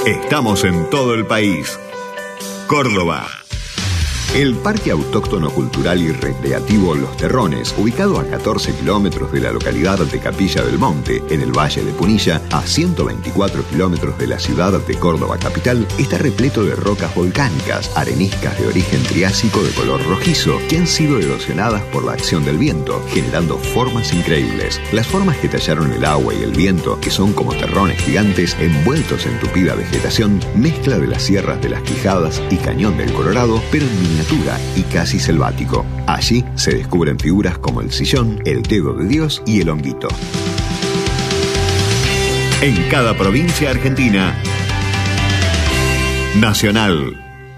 Estamos en todo el país. Córdoba. El Parque Autóctono Cultural y Recreativo Los Terrones, ubicado a 14 kilómetros de la localidad de Capilla del Monte, en el Valle de Punilla, a 124 kilómetros de la ciudad de Córdoba capital, está repleto de rocas volcánicas, areniscas de origen triásico de color rojizo, que han sido erosionadas por la acción del viento, generando formas increíbles. Las formas que tallaron el agua y el viento, que son como terrones gigantes envueltos en tupida vegetación, mezcla de las sierras de las Quijadas y Cañón del Colorado, pero en miniatura y casi selvático. Allí se descubren figuras como el sillón, el dedo de Dios y el honguito. En cada provincia argentina, Nacional.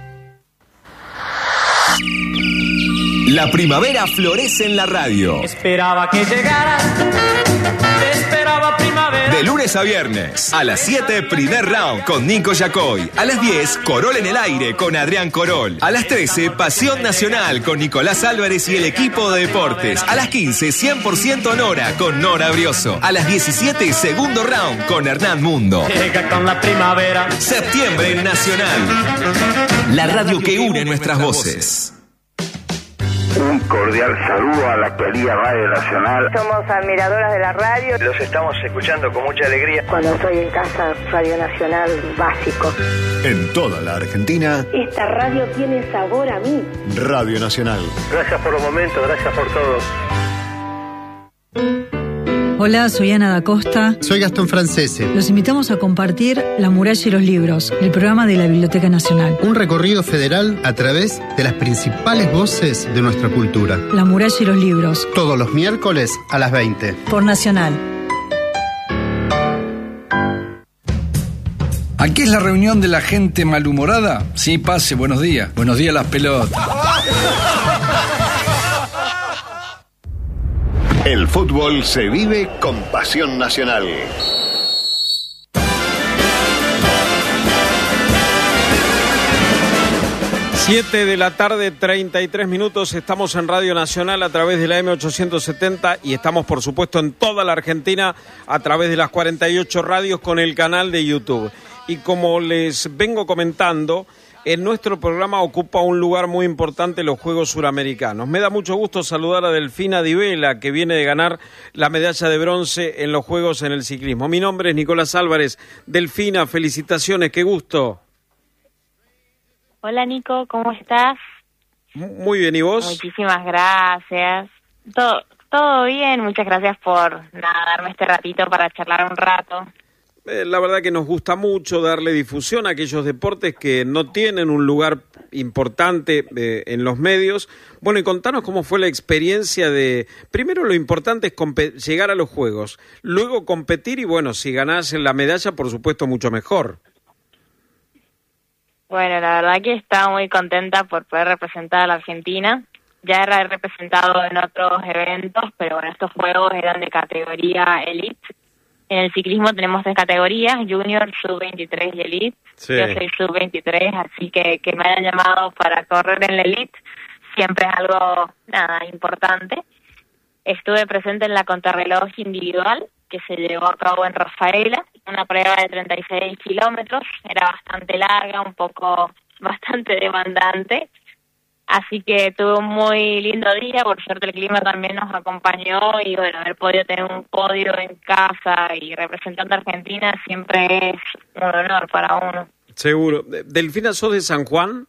La primavera florece en la radio. Esperaba que llegaras, esperaba primavera. De lunes a viernes, a las 7, primer round con Nico Yacoy. A las 10, Corol en el aire con Adrián Corol. A las 13, Pasión Nacional con Nicolás Álvarez y el equipo de deportes. A las 15, 100% Nora con Nora Brioso. A las 17, segundo round con Hernán Mundo. Llega con la primavera. Septiembre en Nacional. La radio que une nuestras voces. Un cordial saludo a la actualidad Radio Nacional. Somos admiradoras de la radio. Los estamos escuchando con mucha alegría. Cuando estoy en casa, Radio Nacional básico. En toda la Argentina, esta radio tiene sabor a mí. Radio Nacional. Gracias por los momentos, gracias por todo. Hola, soy Ana da Costa. Soy Gastón Francese. Los invitamos a compartir La muralla y los libros, el programa de la Biblioteca Nacional. Un recorrido federal a través de las principales voces de nuestra cultura. La muralla y los libros. Todos los miércoles a las 20. Por Nacional. ¿Aquí es la reunión de la gente malhumorada? Sí, pase, buenos días. Buenos días las pelotas. El fútbol se vive con pasión nacional. Siete de la tarde, 33 minutos. Estamos en Radio Nacional a través de la M870 y estamos, por supuesto, en toda la Argentina a través de las 48 radios con el canal de YouTube. Y como les vengo comentando, en nuestro programa ocupa un lugar muy importante los Juegos Suramericanos. Me da mucho gusto saludar a Delfina Di Vela, que viene de ganar la medalla de bronce en los Juegos en el ciclismo. Mi nombre es Nicolás Álvarez. Delfina, felicitaciones, qué gusto. Hola Nico, ¿cómo estás? Muy bien, ¿y vos? Muchísimas gracias. Todo bien, muchas gracias por darme este ratito para charlar un rato. La verdad que nos gusta mucho darle difusión a aquellos deportes que no tienen un lugar importante en los medios. Bueno, y contanos cómo fue la experiencia de... Primero lo importante es llegar a los Juegos, luego competir y bueno, si ganás la medalla, por supuesto, mucho mejor. Bueno, la verdad que estaba muy contenta por poder representar a la Argentina. Ya he representado en otros eventos, pero bueno, estos Juegos eran de categoría Elite. En el ciclismo tenemos 3 categorías, Junior, Sub-23 y Elite. Sí. Yo soy Sub-23, así que me hayan llamado para correr en la Elite siempre es algo, importante. Estuve presente en la contrarreloj individual, que se llevó a cabo en Rafaela, una prueba de 36 kilómetros, era bastante larga, bastante demandante. Así que tuve un muy lindo día, por suerte el clima también nos acompañó y bueno, haber podido tener un podio en casa y representando a Argentina siempre es un honor para uno. Seguro. Delfina, ¿sos de San Juan?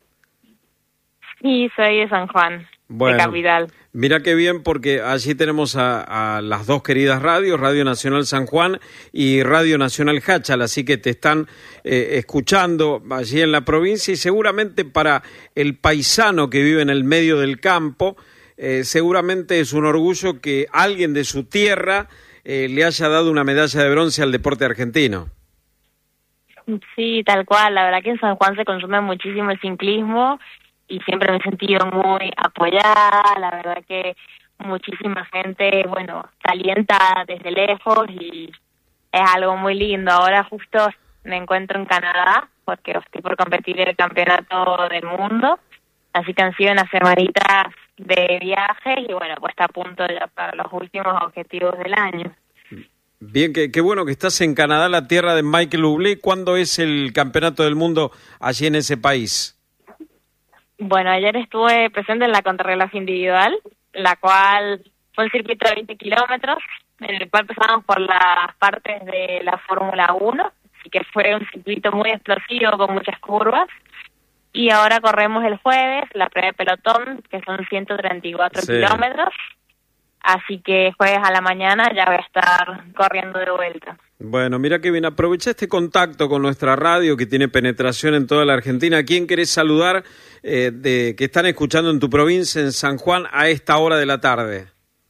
Sí, soy de San Juan, de capital. Mira qué bien, porque allí tenemos a las dos queridas radios, Radio Nacional San Juan y Radio Nacional Háchal, así que te están escuchando allí en la provincia y seguramente para el paisano que vive en el medio del campo, seguramente es un orgullo que alguien de su tierra le haya dado una medalla de bronce al deporte argentino. Sí, tal cual, la verdad que en San Juan se consume muchísimo el ciclismo y siempre me he sentido muy apoyada, la verdad que muchísima gente, te alienta desde lejos y es algo muy lindo. Ahora justo me encuentro en Canadá porque estoy por competir en el campeonato del mundo, así que han sido unas semanitas de viaje y pues está a punto ya para los últimos objetivos del año. Bien, qué bueno que estás en Canadá, la tierra de Michael Bublé. ¿Cuándo es el campeonato del mundo allí en ese país? Bueno, ayer estuve presente en la contrarreloj individual, la cual fue un circuito de 20 kilómetros, en el cual pasamos por las partes de la Fórmula 1, así que fue un circuito muy explosivo con muchas curvas. Y ahora corremos el jueves la prueba de pelotón, que son 134 kilómetros. Así que jueves a la mañana ya voy a estar corriendo de vuelta. Bueno, mira que bien, aprovecha este contacto con nuestra radio que tiene penetración en toda la Argentina. ¿A quién querés saludar que están escuchando en tu provincia, en San Juan, a esta hora de la tarde?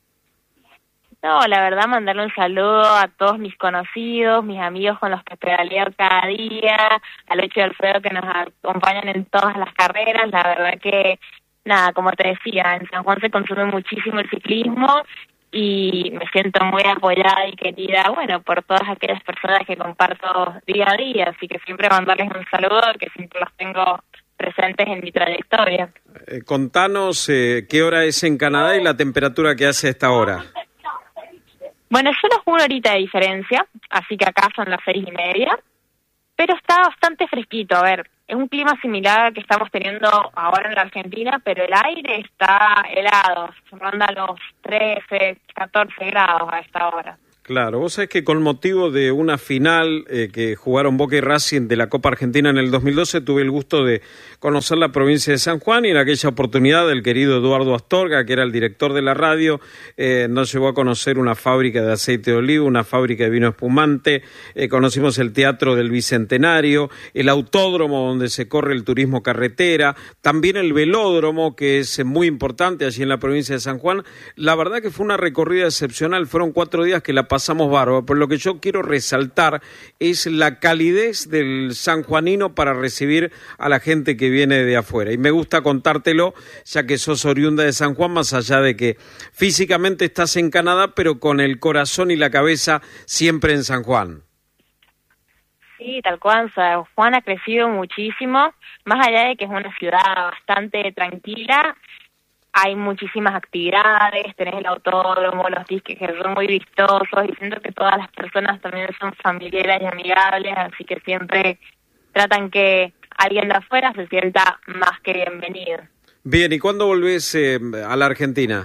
No, la verdad, mandarle un saludo a todos mis conocidos, mis amigos con los que pedaleo cada día, a Lucho y Alfredo que nos acompañan en todas las carreras. La verdad que, nada, como te decía, en San Juan se consume muchísimo el ciclismo y me siento muy apoyada y querida, bueno, por todas aquellas personas que comparto día a día, así que siempre mandarles un saludo, que siempre los tengo presentes en mi trayectoria. Contanos qué hora es en Canadá y la temperatura que hace a esta hora. Bueno, solo es 1 horita de diferencia, así que acá son las 6:30, pero está bastante fresquito. A ver, es un clima similar al que estamos teniendo ahora en la Argentina, pero el aire está helado, ronda los 13, 14 grados a esta hora. Claro, vos sabés que con motivo de una final que jugaron Boca y Racing de la Copa Argentina en el 2012, tuve el gusto de conocer la provincia de San Juan y en aquella oportunidad el querido Eduardo Astorga, que era el director de la radio, nos llevó a conocer una fábrica de aceite de oliva, una fábrica de vino espumante, conocimos el Teatro del Bicentenario, el autódromo donde se corre el turismo carretera, también el velódromo, que es muy importante allí en la provincia de San Juan. La verdad que fue una recorrida excepcional, fueron 4 días que la pasamos bárbaro, pero lo que yo quiero resaltar es la calidez del sanjuanino para recibir a la gente que viene de afuera. Y me gusta contártelo, ya que sos oriunda de San Juan, más allá de que físicamente estás en Canadá, pero con el corazón y la cabeza siempre en San Juan. Sí, tal cual. San Juan ha crecido muchísimo, más allá de que es una ciudad bastante tranquila. Hay muchísimas actividades, tenés el autódromo, los disques que son muy vistosos y siento que todas las personas también son familiares y amigables, así que siempre tratan que alguien de afuera se sienta más que bienvenido. Bien, ¿y cuándo volvés a la Argentina?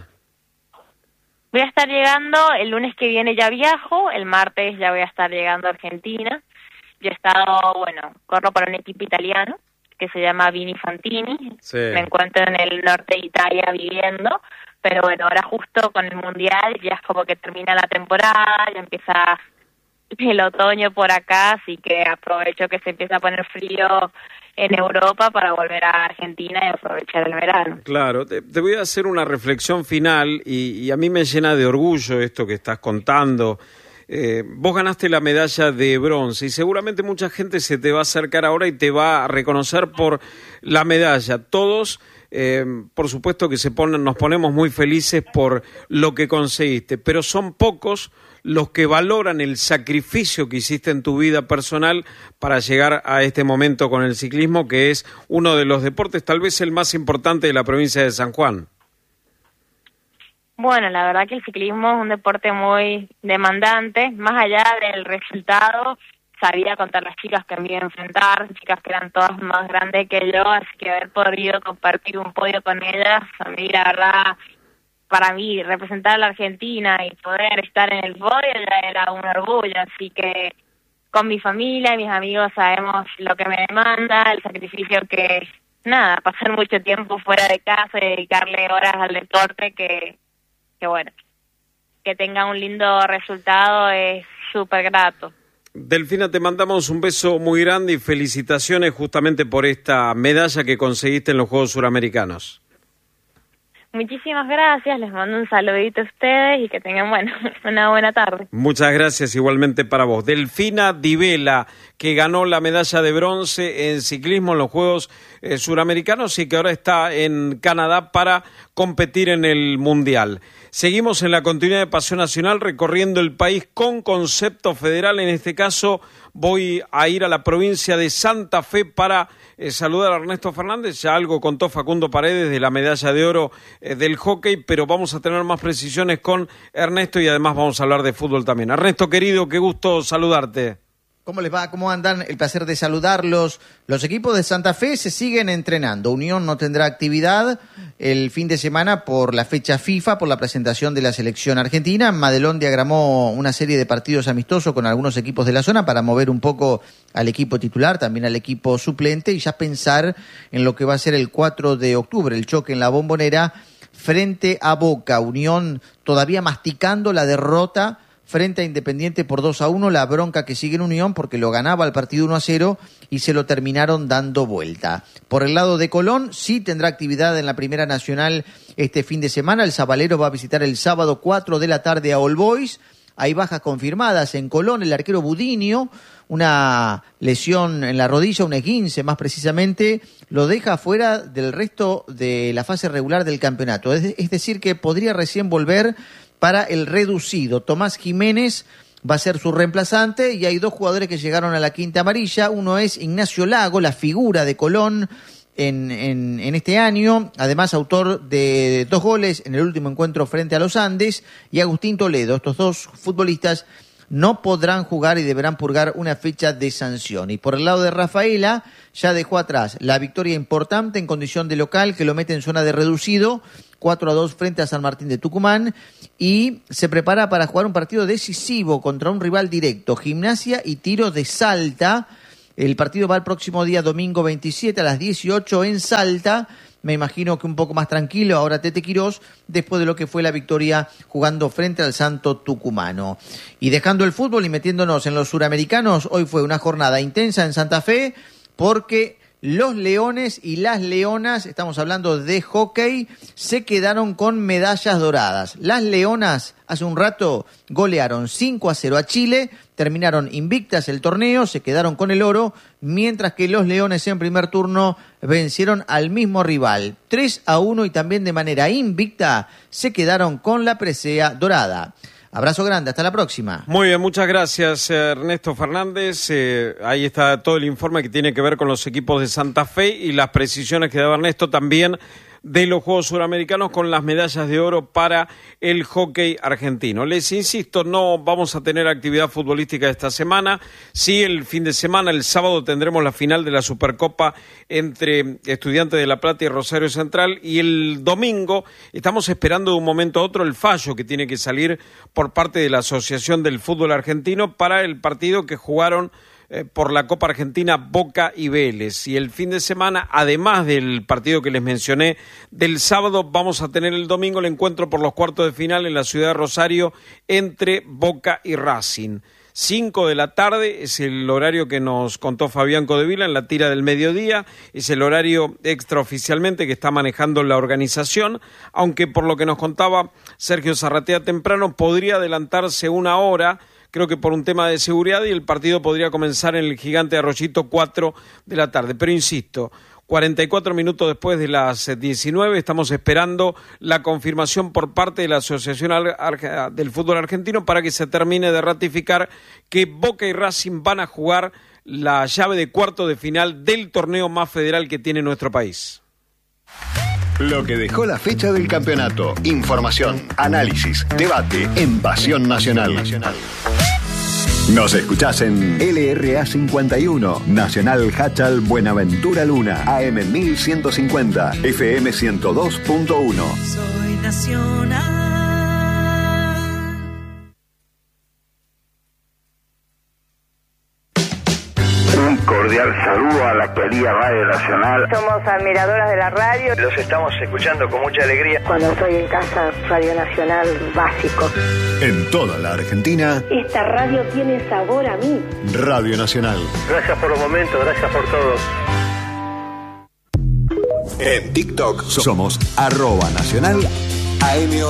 Voy a estar llegando, el lunes que viene ya viajo, el martes ya voy a estar llegando a Argentina. Yo he estado, corro para un equipo italiano que se llama Vini Fantini. Sí. Me encuentro en el norte de Italia viviendo, pero ahora justo con el Mundial ya es como que termina la temporada, ya empieza el otoño por acá, así que aprovecho que se empieza a poner frío en Europa para volver a Argentina y aprovechar el verano. Claro, te voy a hacer una reflexión final y a mí me llena de orgullo esto que estás contando. Vos ganaste la medalla de bronce y seguramente mucha gente se te va a acercar ahora y te va a reconocer por la medalla. Todos, por supuesto que nos ponemos muy felices por lo que conseguiste, pero son pocos los que valoran el sacrificio que hiciste en tu vida personal para llegar a este momento con el ciclismo, que es uno de los deportes tal vez el más importante de la provincia de San Juan. Bueno, la verdad que el ciclismo es un deporte muy demandante. Más allá del resultado, sabía contra las chicas que me iba a enfrentar, chicas que eran todas más grandes que yo, así que haber podido compartir un podio con ellas, a mí la verdad, para mí representar a la Argentina y poder estar en el podio ya era un orgullo, así que con mi familia y mis amigos sabemos lo que me demanda, el sacrificio que, pasar mucho tiempo fuera de casa y dedicarle horas al deporte que tenga un lindo resultado es súper grato. Delfina, te mandamos un beso muy grande y felicitaciones justamente por esta medalla que conseguiste en los Juegos Suramericanos. Muchísimas gracias, les mando un saludito a ustedes y que tengan una buena tarde. Muchas gracias, igualmente para vos. Delfina Di Vela, que ganó la medalla de bronce en ciclismo en los Juegos Suramericanos y que ahora está en Canadá para competir en el Mundial. Seguimos en la continuidad de Pasión Nacional recorriendo el país con concepto federal, en este caso voy a ir a la provincia de Santa Fe para saludar a Ernesto Fernández. Ya algo contó Facundo Paredes de la medalla de oro del hockey, pero vamos a tener más precisiones con Ernesto y además vamos a hablar de fútbol también. Ernesto, querido, qué gusto saludarte. ¿Cómo les va? ¿Cómo andan? El placer de saludarlos. Los equipos de Santa Fe se siguen entrenando. Unión no tendrá actividad el fin de semana por la fecha FIFA, por la presentación de la selección argentina. Madelón diagramó una serie de partidos amistosos con algunos equipos de la zona para mover un poco al equipo titular, también al equipo suplente y ya pensar en lo que va a ser el 4 de octubre, el choque en la Bombonera frente a Boca. Unión todavía masticando la derrota frente a Independiente por 2-1, la bronca que sigue en Unión porque lo ganaba el partido 1-0 y se lo terminaron dando vuelta. Por el lado de Colón, sí tendrá actividad en la Primera Nacional este fin de semana. El Zabalero va a visitar el sábado 4 de la tarde a All Boys. Hay bajas confirmadas en Colón, el arquero Budinio, una lesión en la rodilla, un esguince más precisamente, lo deja fuera del resto de la fase regular del campeonato. Es decir, que podría recién volver para el reducido. Tomás Jiménez va a ser su reemplazante y hay dos jugadores que llegaron a la quinta amarilla. Uno es Ignacio Lago, la figura de Colón en este año, además autor de 2 goles en el último encuentro frente a los Andes, y Agustín Toledo. Estos dos futbolistas no podrán jugar y deberán purgar una fecha de sanción. Y por el lado de Rafaela, ya dejó atrás la victoria importante en condición de local que lo mete en zona de reducido, 4-2 frente a San Martín de Tucumán, y se prepara para jugar un partido decisivo contra un rival directo, Gimnasia y Tiro de Salta. El partido va el próximo día domingo 27 a las 18 en Salta. Me imagino que un poco más tranquilo ahora Tete Quirós, después de lo que fue la victoria jugando frente al Santo Tucumano. Y dejando el fútbol y metiéndonos en los suramericanos, hoy fue una jornada intensa en Santa Fe porque los leones y las leonas, estamos hablando de hockey, se quedaron con medallas doradas. Las leonas hace un rato golearon 5-0 a Chile, terminaron invictas el torneo, se quedaron con el oro, mientras que los leones en primer turno vencieron al mismo rival 3-1 y también de manera invicta se quedaron con la presea dorada. Abrazo grande, hasta la próxima. Muy bien, muchas gracias Ernesto Fernández. Ahí está todo el informe que tiene que ver con los equipos de Santa Fe y las precisiones que daba Ernesto también de los Juegos Suramericanos con las medallas de oro para el hockey argentino. Les insisto, no vamos a tener actividad futbolística esta semana. Sí, el fin de semana, el sábado, tendremos la final de la Supercopa entre Estudiantes de La Plata y Rosario Central, y el domingo estamos esperando de un momento a otro el fallo que tiene que salir por parte de la Asociación del Fútbol Argentino para el partido que jugaron por la Copa Argentina Boca y Vélez. Y el fin de semana, además del partido que les mencioné del sábado, vamos a tener el domingo el encuentro por los cuartos de final en la ciudad de Rosario entre Boca y Racing. 5 de la tarde es el horario que nos contó Fabián Codevila en la tira del mediodía, es el horario extraoficialmente que está manejando la organización, aunque por lo que nos contaba Sergio Zarratea temprano podría adelantarse una hora, creo que por un tema de seguridad, y el partido podría comenzar en el Gigante de Arroyito 4 de la tarde. Pero insisto, 44 minutos después de las 19 estamos esperando la confirmación por parte de la Asociación del Fútbol Argentino para que se termine de ratificar que Boca y Racing van a jugar la llave de cuarto de final del torneo más federal que tiene nuestro país. Lo que dejó la fecha del campeonato. Información, análisis, debate en Pasión Nacional. Nos escuchás en LRA 51, Nacional Hachal Buenaventura Luna, AM 1150, FM 102.1. Soy Nacional. Un cordial saludo a la querida Radio Nacional. Somos admiradoras de la radio. Los estamos escuchando con mucha alegría. Cuando estoy en casa, Radio Nacional básico. En toda la Argentina, esta radio tiene sabor a mí. Radio Nacional. Gracias por los momentos, gracias por todo. En TikTok somos @nacional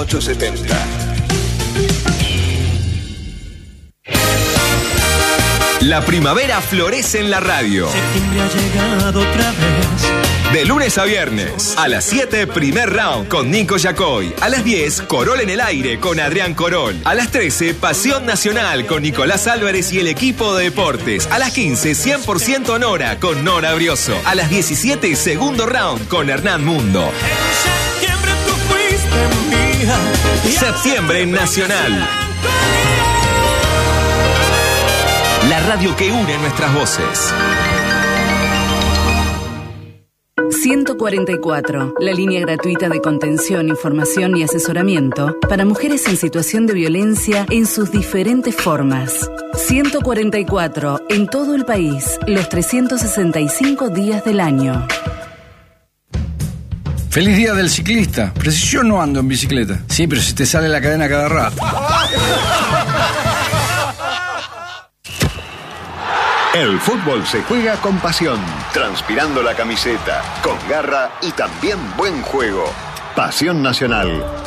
AM870. La primavera florece en la radio. Septiembre ha llegado otra vez. De lunes a viernes, a las 7, primer round con Nico Yacoy. A las 10, Corol en el aire con Adrián Corol. A las 13, Pasión Nacional con Nicolás Álvarez y el equipo de deportes. A las 15, 100% Nora con Nora Brioso. A las 17, segundo round con Hernán Mundo. En septiembre tú fuiste mía. Septiembre Nacional. La radio que une nuestras voces. 144, la línea gratuita de contención, información y asesoramiento para mujeres en situación de violencia en sus diferentes formas. 144, en todo el país, los 365 días del año. Feliz día del ciclista. Pero si yo no ando en bicicleta. Sí, pero si te sale la cadena cada rato. El fútbol se juega con pasión, transpirando la camiseta, con garra y también buen juego. Pasión Nacional.